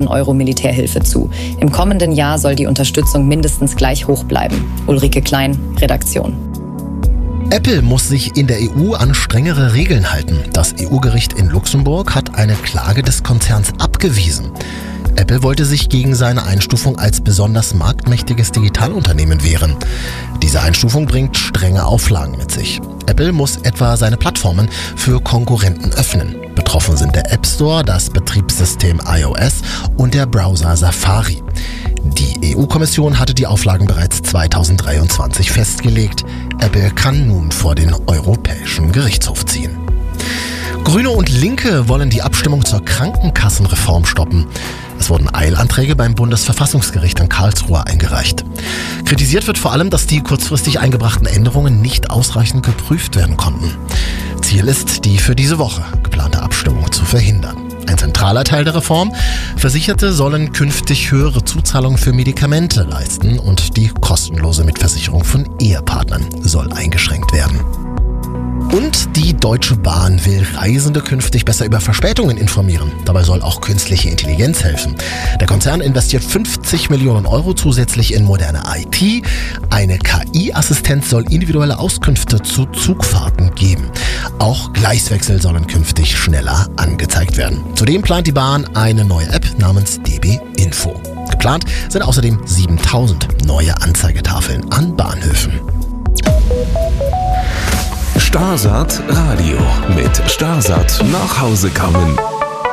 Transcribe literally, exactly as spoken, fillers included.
Euro Militärhilfe zu. Im kommenden Jahr soll die Unterstützung mindestens gleich hoch bleiben. Ulrike Klein, Redaktion. Apple muss sich in der E U an strengere Regeln halten. Das E U-Gericht in Luxemburg hat eine Klage des Konzerns abgewiesen. Apple wollte sich gegen seine Einstufung als besonders marktmächtiges Digitalunternehmen wehren. Diese Einstufung bringt strenge Auflagen mit sich. Apple muss etwa seine Plattformen für Konkurrenten öffnen. Betroffen sind der App Store, das Betriebssystem iOS und der Browser Safari. Die E U-Kommission hatte die Auflagen bereits zweitausenddreiundzwanzig festgelegt. Apple kann nun vor den Europäischen Gerichtshof ziehen. Grüne und Linke wollen die Abstimmung zur Krankenkassenreform stoppen. Es wurden Eilanträge beim Bundesverfassungsgericht in Karlsruhe eingereicht. Kritisiert wird vor allem, dass die kurzfristig eingebrachten Änderungen nicht ausreichend geprüft werden konnten. Ziel ist, die für diese Woche geplante Abstimmung zu verhindern. Ein zentraler Teil der Reform: Versicherte sollen künftig höhere Zuzahlungen für Medikamente leisten und die kostenlose Mitversicherung von Ehepartnern soll eingeschränkt werden. Und die Deutsche Bahn will Reisende künftig besser über Verspätungen informieren. Dabei soll auch künstliche Intelligenz helfen. Der Konzern investiert fünfzig Millionen Euro zusätzlich in moderne I T. Eine K I-Assistenz soll individuelle Auskünfte zu Zugfahrten geben. Auch Gleiswechsel sollen künftig schneller angezeigt werden. Zudem plant die Bahn eine neue App namens D B Info. Geplant sind außerdem siebentausend neue Anzeigetafeln an Bahnhöfen. Starsat Radio mit Starsat nach Hause kommen.